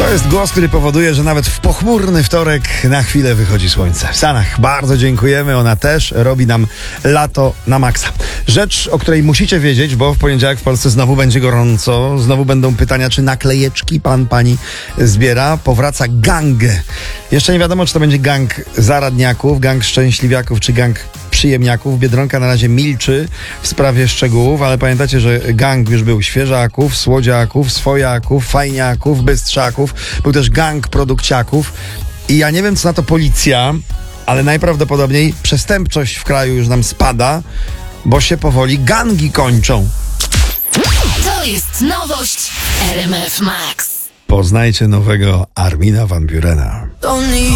To jest głos, który powoduje, że nawet w pochmurny wtorek na chwilę wychodzi słońce. W Stanach bardzo dziękujemy, ona też robi nam lato na maksa. Rzecz, o której musicie wiedzieć, bo w poniedziałek w Polsce znowu będzie gorąco, znowu będą pytania, czy naklejeczki pani zbiera. Powraca gang. Jeszcze nie wiadomo, czy to będzie gang zaradniaków, gang szczęśliwiaków, czy gang przyjemniaków. Biedronka na razie milczy w sprawie szczegółów, ale pamiętacie, że gang już był świeżaków, słodziaków, swojaków, fajniaków, bystrzaków. Był też gang produkciaków. I ja nie wiem, co na to policja, ale najprawdopodobniej przestępczość w kraju już nam spada, bo się powoli gangi kończą. To jest nowość RMF Max. Poznajcie nowego Armina van Burena.